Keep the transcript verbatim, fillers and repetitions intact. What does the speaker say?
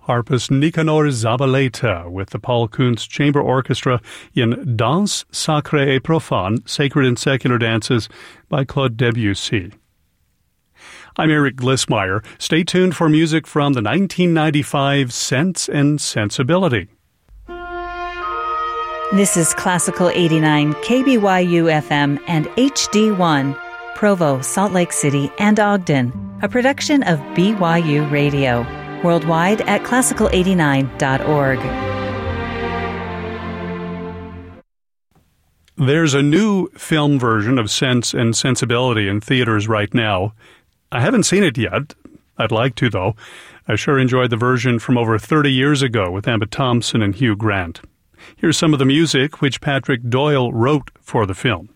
harpist Nicanor Zabaleta with the Paul Kuntz Chamber Orchestra in Danse Sacrée et Profane, Sacred and Secular Dances by Claude Debussy. I'm Eric Glissmeyer. Stay tuned for music from the nineteen ninety-five Sense and Sensibility. This is Classical eighty-nine, K B Y U F M and H D one, Provo, Salt Lake City, and Ogden, a production of B Y U Radio. Worldwide at classical eighty-nine dot org. There's a new film version of Sense and Sensibility in theaters right now. I haven't seen it yet. I'd like to, though. I sure enjoyed the version from over thirty years ago with Emma Thompson and Hugh Grant. Here's some of the music which Patrick Doyle wrote for the film.